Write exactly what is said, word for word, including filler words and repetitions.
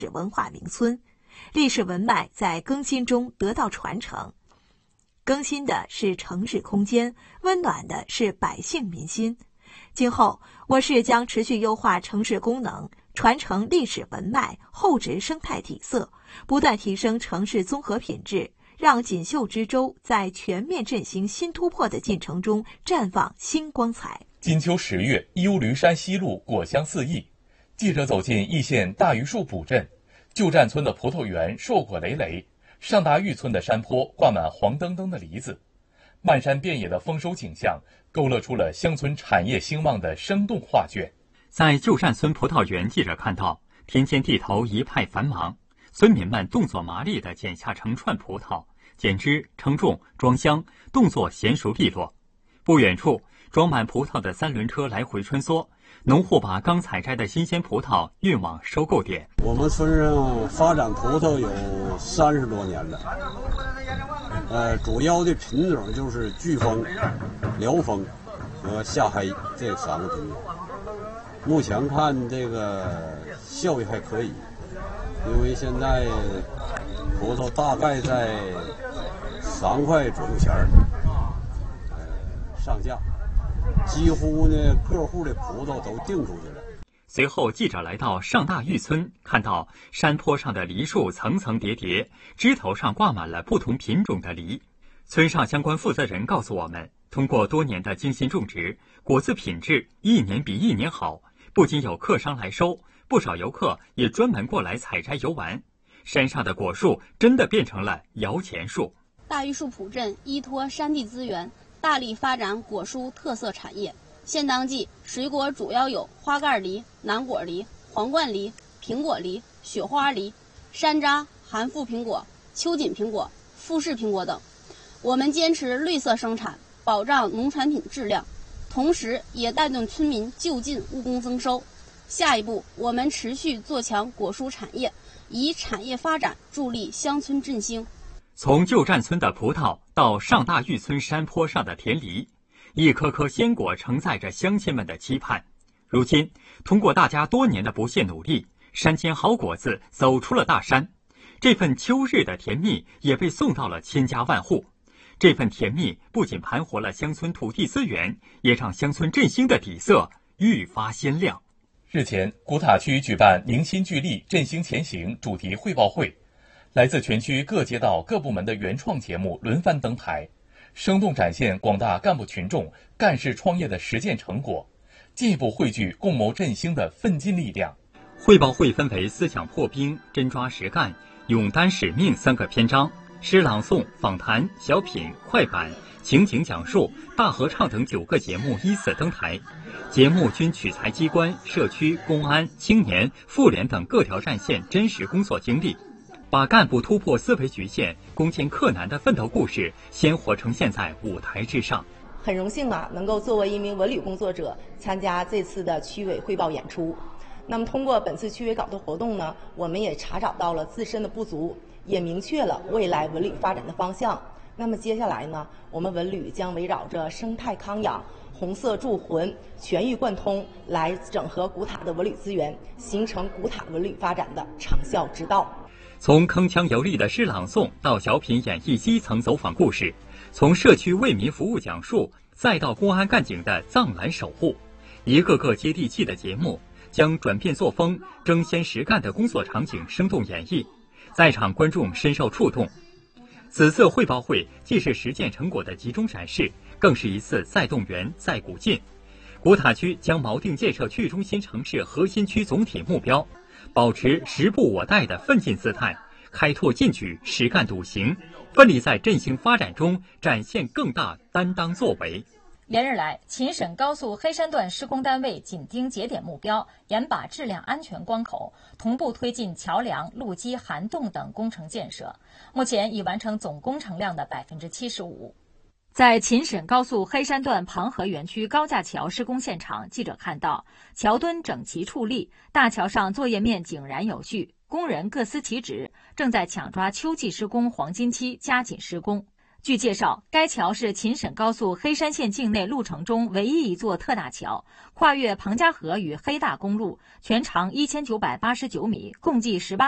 文化名村，历史文脉在更新中得到传承。更新的是城市空间，温暖的是百姓民心。今后，我市将持续优化城市功能，传承历史文脉，厚植生态体色，不断提升城市综合品质，让锦绣之州在全面振兴新突破的进程中绽放新光彩。 金秋十月，优驴山西路果香四溢，记者走进易县大榆树堡镇，旧站村的葡萄园硕果累累，上大峪村的山坡挂满黄澄澄的梨子，漫山遍野的丰收景象勾勒出了乡村产业兴旺的生动画卷。 在旧站村葡萄园，记者看到田间地头一派繁忙，村民们动作麻利地剪下成串葡萄，剪枝、称重、装箱，动作娴熟利落。不远处，装满葡萄的三轮车来回穿梭，农户把刚采摘的新鲜葡萄运往收购点。 我们村上发展葡萄有三十多年了，呃，主要的品种就是巨峰、辽峰和夏黑这三个品种。目前看这个效益还可以，因为现在葡萄大概在三块左右钱儿，呃，上架。几乎呢，各户的葡萄都订出去了。 随后，记者来到上大峪村，看到山坡上的梨树层层叠叠，枝头上挂满了不同品种的梨。村上相关负责人告诉我们，通过多年的精心种植，果子品质一年比一年好。不仅有客商来收，不少游客也专门过来采摘游玩。山上的果树真的变成了摇钱树。 大榆树堡镇依托山地资源，大力发展果蔬特色产业。现当季水果主要有花盖梨、南果梨、皇冠梨、苹果梨、雪花梨、山楂、含富苹果、秋瑾苹果、富士苹果等。我们坚持绿色生产，保障农产品质量，同时也带动村民就近务工增收。下一步，我们持续做强果蔬产业，以产业发展助力乡村振兴。 从旧站村的葡萄到上大峪村山坡上的田梨，一颗颗鲜果承载着乡亲们的期盼。如今，通过大家多年的不懈努力，山间好果子走出了大山，这份秋日的甜蜜也被送到了千家万户。这份甜蜜不仅盘活了乡村土地资源，也让乡村振兴的底色愈发鲜亮。 日前，古塔区举办凝心聚力振兴前行主题汇报会，来自全区各街道各部门的原创节目轮番登台，生动展现广大干部群众干事创业的实践成果，进一步汇聚共谋振兴的奋进力量。 汇报会分为思想破冰、真抓实干、勇担使命三个篇章，诗朗诵、访谈、小品、快板、情景讲述、大合唱等九个节目依次登台。节目均取材机关、社区、公安、青年、妇联等各条战线真实工作经历，把干部突破思维局限、攻坚克难的奋斗故事鲜活呈现在舞台之上。 很荣幸啊，能够作为一名文旅工作者参加这次的区委汇报演出。那么通过本次区委搞的活动呢，我们也查找到了自身的不足，也明确了未来文旅发展的方向。那么接下来呢，我们文旅将围绕着生态康养、红色铸魂、全域贯通来整合古塔的文旅资源，形成古塔文旅发展的长效之道。 从铿锵有力的诗朗诵到小品演绎基层走访故事，从社区为民服务讲述，再到公安干警的藏蓝守护，一个个接地气的节目将转变作风、争先实干的工作场景生动演绎，在场观众深受触动。此次汇报会既是实践成果的集中展示，更是一次再动员、再鼓劲。古塔区将锚定建设区域中心城市核心区总体目标，保持时不我待的奋进姿态，开拓进取、实干笃行，奋力在振兴发展中展现更大担当作为。 连日来，秦沈高速黑山段施工单位紧盯节点目标，严把质量安全关口，同步推进桥梁、路基、涵洞等工程建设，目前已完成总工程量的百分之七十五。在秦沈高速黑山段庞河园区高架桥施工现场，记者看到桥墩整齐矗立，大桥上作业面井然有序，工人各司其职，正在抢抓秋季施工黄金期，加紧施工。据介绍，该桥是秦沈高速黑山县境内路程中唯一一座特大桥，跨越庞家河与黑大公路，全长一千九百八十九米，共计十八